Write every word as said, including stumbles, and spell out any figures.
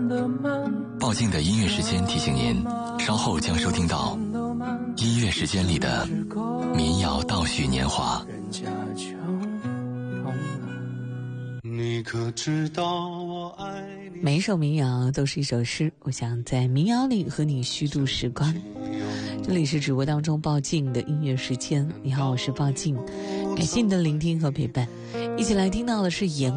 报静的音乐时间提醒您，稍后将收听到音乐时间里的民谣倒叙年华。 你可知道我爱你？ 每一首民谣都是一首诗，我想在民谣里和你虚度时光。这里是直播当中报静的音乐时间，你好，我是报静，感谢你的聆听和陪伴。一起来听到的是严